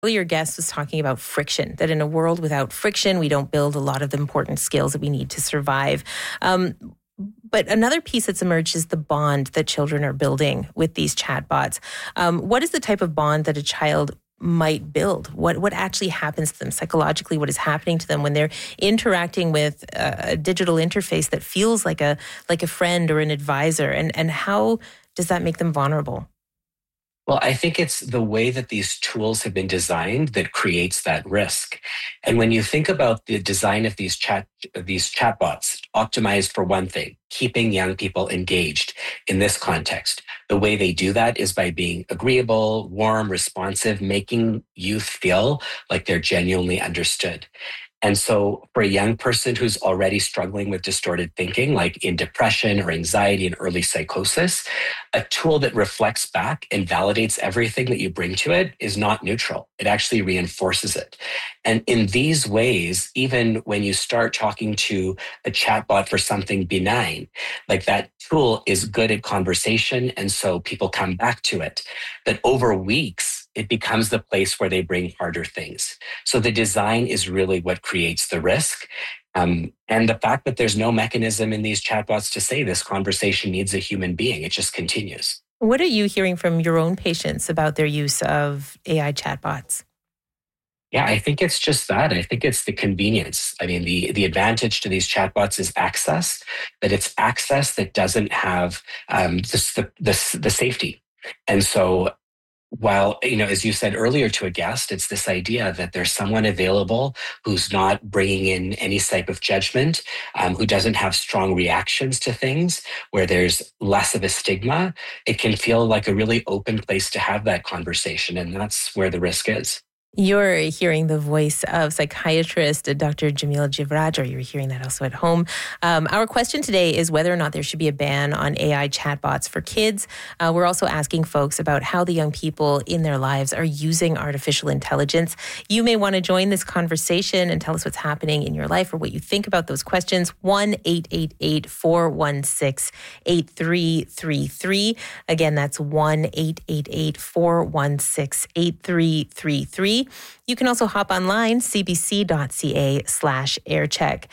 Your guest was talking about friction, that in a world without friction, we don't build a lot of the important skills that we need to survive. But another piece that's emerged is the bond that children are building with these chatbots. What is the type of bond that a child might build? What actually happens to them psychologically? What is happening to them when they're interacting with a digital interface that feels like a friend or an advisor? And how does that make them vulnerable? Well, I think it's the way that these tools have been designed that creates that risk. And when you think about the design of these chatbots, optimized for one thing, keeping young people engaged in this context, the way they do that is by being agreeable, warm, responsive, making youth feel like they're genuinely understood. And so for a young person who's already struggling with distorted thinking, like in depression or anxiety and early psychosis, a tool that reflects back and validates everything that you bring to it is not neutral. It actually reinforces it. And in these ways, even when you start talking to a chatbot for something benign, like that tool is good at conversation. And so people come back to it. But over weeks, it becomes the place where they bring harder things. So the design is really what creates the risk. And the fact that there's no mechanism in these chatbots to say this conversation needs a human being, it just continues. What are you hearing from your own patients about their use of AI chatbots? Yeah, I think it's just that. I think it's the convenience. I mean, the advantage to these chatbots is access, but it's access that doesn't have the safety. And so while, as you said earlier to a guest, it's this idea that there's someone available who's not bringing in any type of judgment, who doesn't have strong reactions to things, where there's less of a stigma. It can feel like a really open place to have that conversation. And that's where the risk is. You're hearing the voice of psychiatrist Dr. Jamil Jivraj, or you're hearing that also at home. Our question today is whether or not there should be a ban on AI chatbots for kids. We're also asking folks about how the young people in their lives are using artificial intelligence. You may want to join this conversation and tell us what's happening in your life or what you think about those questions. 1-888-416-8333. Again, that's 1-888-416-8333. You can also hop online, cbc.ca/aircheck.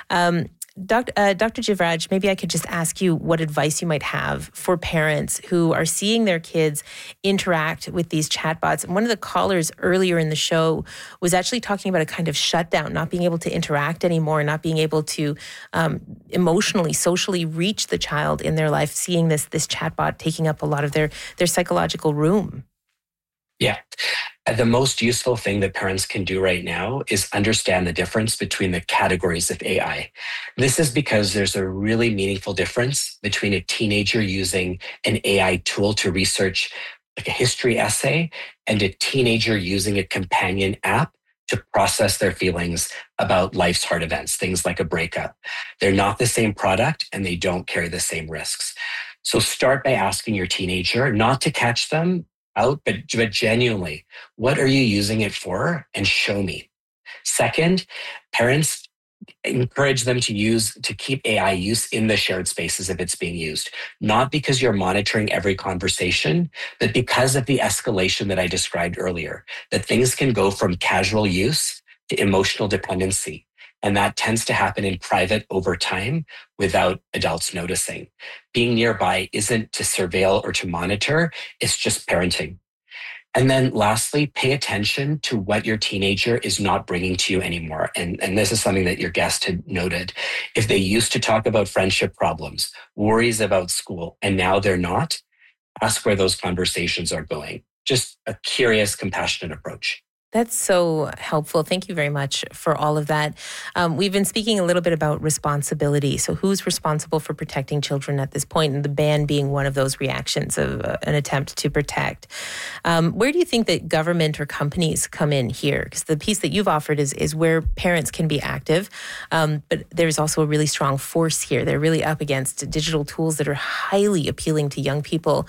Dr. Jivraj, maybe I could just ask you what advice you might have for parents who are seeing their kids interact with these chatbots. And one of the callers earlier in the show was actually talking about a kind of shutdown, not being able to interact anymore, not being able to emotionally, socially reach the child in their life, seeing this chatbot taking up a lot of their psychological room. Yeah. The most useful thing that parents can do right now is understand the difference between the categories of AI. This is because there's a really meaningful difference between a teenager using an AI tool to research like a history essay and a teenager using a companion app to process their feelings about life's hard events, things like a breakup. They're not the same product and they don't carry the same risks. So start by asking your teenager not to catch them out, but genuinely, what are you using it for? And show me. Second, parents encourage them to keep AI use in the shared spaces if it's being used, not because you're monitoring every conversation, but because of the escalation that I described earlier, that things can go from casual use to emotional dependency. And that tends to happen in private over time without adults noticing. Being nearby isn't to surveil or to monitor, it's just parenting. And then lastly, pay attention to what your teenager is not bringing to you anymore. And this is something that your guest had noted. If they used to talk about friendship problems, worries about school, and now they're not, ask where those conversations are going. Just a curious, compassionate approach. That's so helpful. Thank you very much for all of that. We've been speaking a little bit about responsibility. So who's responsible for protecting children at this point, and the ban being one of those reactions of an attempt to protect. Where do you think that government or companies come in here? Because the piece that you've offered is where parents can be active, but there's also a really strong force here. They're really up against digital tools that are highly appealing to young people.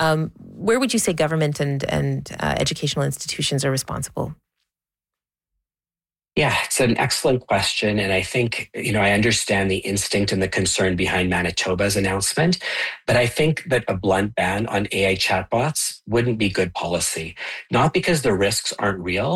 Where would you say government and educational institutions are responsible? Yeah, it's an excellent question. And I think, I understand the instinct and the concern behind Manitoba's announcement, but I think that a blunt ban on AI chatbots wouldn't be good policy, not because the risks aren't real,